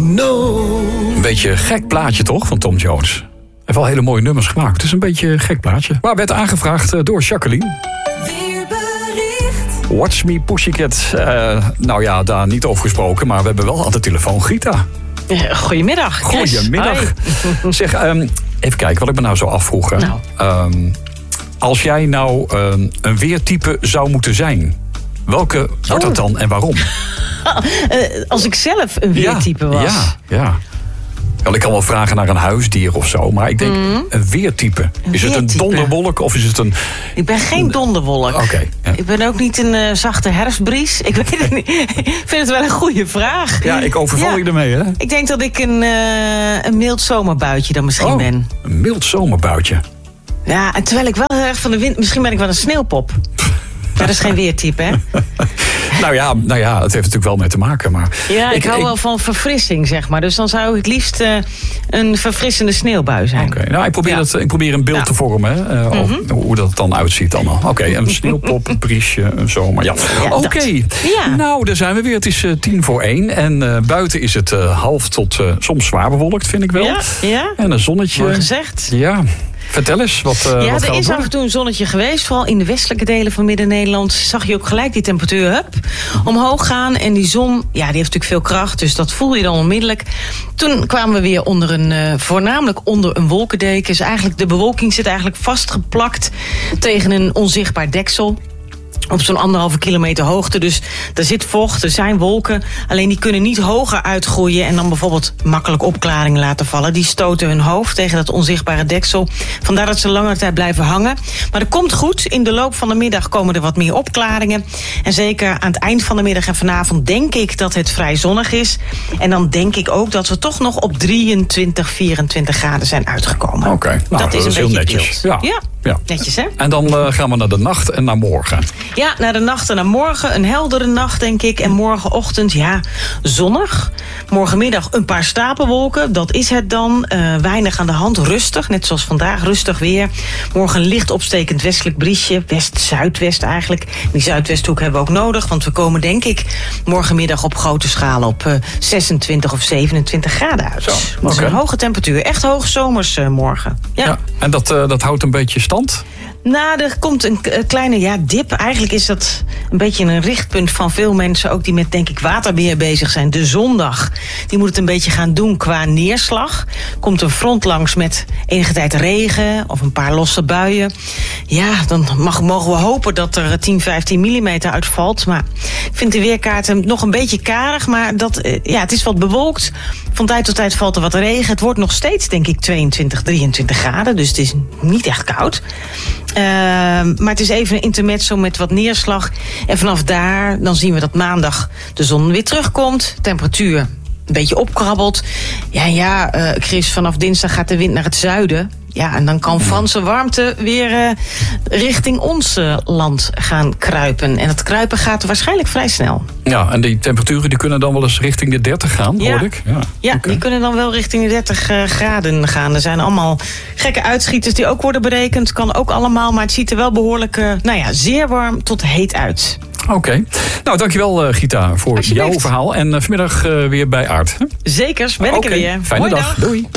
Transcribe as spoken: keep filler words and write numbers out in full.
know. Een beetje een gek plaatje toch, van Tom Jones. Hij heeft wel hele mooie nummers gemaakt. Het is een beetje een gek plaattje. Maar werd aangevraagd door Jacqueline. Weerbericht. Watch Me Pussycat. Uh, nou ja, daar niet over gesproken, maar we hebben wel aan de telefoon Gita. Goedemiddag, Chris. Goedemiddag. Zeg, um, even kijken wat ik me nou zo afvroeg. Hè. Nou. Um, als jij nou um, een weertype zou moeten zijn, welke wordt dat dan en waarom? uh, als ik zelf een weertype was. Ja, ja. Wel, ik kan wel vragen naar een huisdier of zo, maar ik denk mm. een weertype. Een is weertype. het een donderwolk of is het een... Ik ben geen donderwolk. Oké. Okay, ja. Ik ben ook niet een uh, zachte herfstbries. Ik weet het niet. Ik vind het wel een goede vraag. Ja, ik overval ja. je ermee, hè? Ik denk dat ik een, uh, een mild zomerbuitje dan misschien oh, ben. Een mild zomerbuitje. Ja, en terwijl ik wel heel erg van de wind... Misschien ben ik wel een sneeuwpop. Dat is geen weertype, hè? nou, ja, nou ja, het heeft natuurlijk wel mee te maken. Maar ja, ik, ik hou ik, wel van verfrissing, zeg maar. Dus dan zou ik het liefst uh, een verfrissende sneeuwbui zijn. Oké, okay. nou, ik probeer, ja. het, ik probeer een beeld ja. te vormen. Hè, uh, mm-hmm. Hoe dat dan uitziet allemaal. Oké, okay, een sneeuwpop, een briesje, een zomer. Ja. ja Oké, okay. ja. nou, daar zijn we weer. Het is uh, tien voor één. En uh, buiten is het uh, half tot uh, soms zwaar bewolkt, vind ik wel. Ja, ja. En een zonnetje. Mooi gezegd. Ja. Vertel eens, wat uh, Ja, wat er is af en toe een zonnetje geweest. Vooral in de westelijke delen van Midden-Nederland zag je ook gelijk die temperatuur hup, omhoog gaan. En die zon, ja, die heeft natuurlijk veel kracht. Dus dat voel je dan onmiddellijk. Toen kwamen we weer onder een, uh, voornamelijk onder een wolkendeken. Dus eigenlijk de bewolking zit eigenlijk vastgeplakt tegen een onzichtbaar deksel. Op zo'n anderhalve kilometer hoogte. Dus er zit vocht, er zijn wolken. Alleen die kunnen niet hoger uitgroeien en dan bijvoorbeeld makkelijk opklaringen laten vallen. Die stoten hun hoofd tegen dat onzichtbare deksel. Vandaar dat ze langer tijd blijven hangen. Maar dat komt goed. In de loop van de middag komen er wat meer opklaringen. En zeker aan het eind van de middag en vanavond denk ik dat het vrij zonnig is. En dan denk ik ook dat we toch nog op drieëntwintig, vierentwintig graden zijn uitgekomen. Oké, okay. nou, dat, dat is is een heel beetje netjes. Ja. Ja. Ja, netjes hè? En dan uh, gaan we naar de nacht en naar morgen. Ja, naar de nacht en naar morgen. Een heldere nacht, denk ik. En morgenochtend, ja, zonnig. Morgenmiddag een paar stapelwolken. Dat is het dan. Uh, weinig aan de hand. Rustig, net zoals vandaag. Rustig weer. Morgen een licht opstekend westelijk briesje. West-zuidwest eigenlijk. Die zuidwesthoek hebben we ook nodig. Want we komen, denk ik, morgenmiddag op grote schaal op uh, zesentwintig of zevenentwintig graden uit. Zo, dat is okay. Een hoge temperatuur. Echt hoog zomers uh, morgen. Ja. Ja, en dat, uh, dat houdt een beetje stand? Nou, er komt een kleine ja, dip. Eigenlijk is dat een beetje een richtpunt van veel mensen, ook die met, denk ik, waterbeheer bezig zijn. De zondag, die moet het een beetje gaan doen qua neerslag. Komt een front langs met enige tijd regen of een paar losse buien. Ja, dan mag, mogen we hopen dat er tien, vijftien millimeter uitvalt. Maar ik vind de weerkaarten nog een beetje karig. Maar dat, ja, het is wat bewolkt. Van tijd tot tijd valt er wat regen. Het wordt nog steeds, denk ik, tweeëntwintig, drieëntwintig graden. Dus het is niet echt koud. Uh, maar het is even een intermezzo met wat neerslag. En vanaf daar dan zien we dat maandag de zon weer terugkomt. Temperatuur een beetje opkrabbelt. Ja, ja, uh, Chris, vanaf dinsdag gaat de wind naar het zuiden. Ja, en dan kan Franse warmte weer uh, richting ons uh, land gaan kruipen. En dat kruipen gaat waarschijnlijk vrij snel. Ja, en die temperaturen die kunnen dan wel eens richting de dertig gaan, ja. hoor ik. Ja, ja okay. Die kunnen dan wel richting de dertig uh, graden gaan. Er zijn allemaal gekke uitschieters die ook worden berekend. Kan ook allemaal, maar het ziet er wel behoorlijk, uh, nou ja, zeer warm tot heet uit. Oké. Okay. Nou, dankjewel uh, Gita voor jouw verhaal. En uh, vanmiddag uh, weer bij Aard. Hè? Zekers, ben okay. ik er weer. Fijne Hoi dag. dag. Doei.